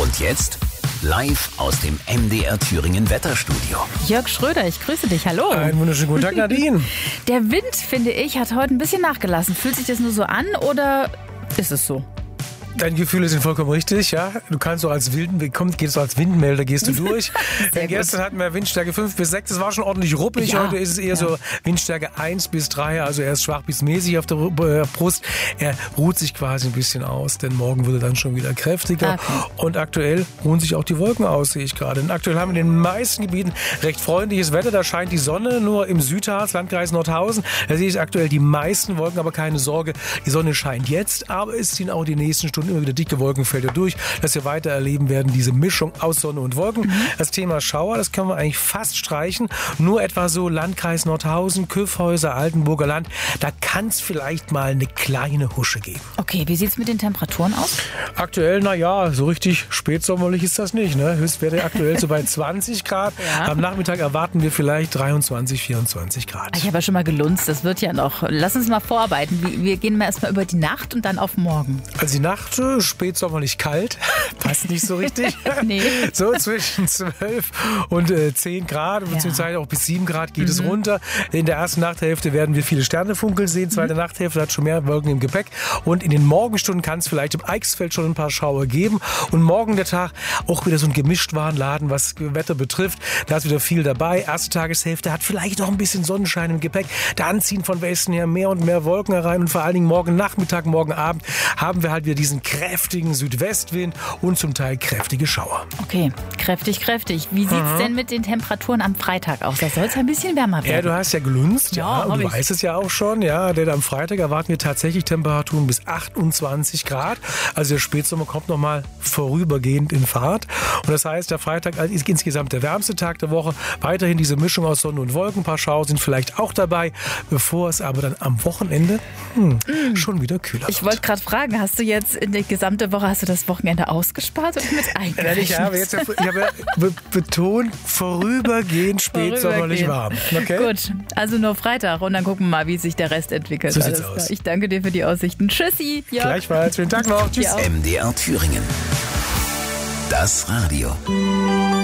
Und jetzt live aus dem MDR Thüringen Wetterstudio. Jörg Schröder, ich grüße dich. Hallo. Einen wunderschönen guten Tag, Nadine. Der Wind, finde ich, hat heute ein bisschen nachgelassen. Fühlt sich das nur so an oder ist es so? Deine Gefühle sind vollkommen richtig, ja. Du kannst so als gehst du als Windmelder, gehst du durch. Gestern hatten wir Windstärke 5 bis 6, das war schon ordentlich ruppig. Ja. Heute ist es eher so Windstärke 1 bis 3, also er ist schwach bis mäßig auf der Brust. Er ruht sich quasi ein bisschen aus, denn morgen wird er dann schon wieder kräftiger. Okay. Und aktuell ruhen sich auch die Wolken aus, sehe ich gerade. Denn aktuell haben wir in den meisten Gebieten recht freundliches Wetter, da scheint die Sonne, nur im Südharz, Landkreis Nordhausen. Da sehe ich aktuell die meisten Wolken, aber keine Sorge, die Sonne scheint jetzt, aber es ziehen auch die nächsten Stunden immer wieder dicke Wolkenfelder durch, dass wir weiter erleben werden, diese Mischung aus Sonne und Wolken. Das Thema Schauer, das können wir eigentlich fast streichen. Nur etwa so Landkreis Nordhausen, Kyffhäuser, Altenburger Land, da kann es vielleicht mal eine kleine Husche geben. Okay, wie sieht es mit den Temperaturen aus? Aktuell, so richtig spätsommerlich ist das nicht. Ne? Höchstwerte aktuell so bei 20 Grad. Ja. Am Nachmittag erwarten wir vielleicht 23, 24 Grad. Ich habe ja schon mal gelunzt, das wird ja noch. Lass uns mal vorarbeiten. Wir gehen mal erstmal über die Nacht und dann auf morgen. Also die Nacht spätsommerlich kalt, passt nicht so richtig. Nee. So zwischen 12 und 10 Grad, beziehungsweise auch bis 7 Grad geht es runter. In der ersten Nachthälfte werden wir viele Sternefunkeln sehen, zweite Nachthälfte hat schon mehr Wolken im Gepäck und in den Morgenstunden kann es vielleicht im Eichsfeld schon ein paar Schauer geben und morgen der Tag auch wieder so ein Gemischtwarenladen, was Wetter betrifft. Da ist wieder viel dabei. Erste Tageshälfte hat vielleicht noch ein bisschen Sonnenschein im Gepäck. Dann ziehen von Westen her mehr und mehr Wolken herein und vor allen Dingen morgen Nachmittag, morgen Abend haben wir halt wieder diesen kräftigen Südwestwind und zum Teil kräftige Schauer. Okay, kräftig. Wie sieht es denn mit den Temperaturen am Freitag aus? Da soll es ein bisschen wärmer werden. Ja, du hast ja gelunzt, und du weißt es ja auch schon, denn am Freitag erwarten wir tatsächlich Temperaturen bis 28 Grad. Also der Spätsommer kommt nochmal vorübergehend in Fahrt. Und das heißt, der Freitag ist insgesamt der wärmste Tag der Woche. Weiterhin diese Mischung aus Sonne und Wolken. Ein paar Schauer sind vielleicht auch dabei, bevor es aber dann am Wochenende schon wieder kühler wird. Ich wollte gerade fragen, hast du jetzt in der gesamte Woche, hast du das Wochenende ausgespart oder mit eingerechnet? Ich habe betont, vorübergehend spätsommerlich warm. Okay? Gut, also nur Freitag und dann gucken wir mal, wie sich der Rest entwickelt. So sieht's aus. Ich danke dir für die Aussichten. Tschüssi. Ja. Gleichfalls. Schönen Tag noch. Tschüss. MDR Thüringen. Das Radio.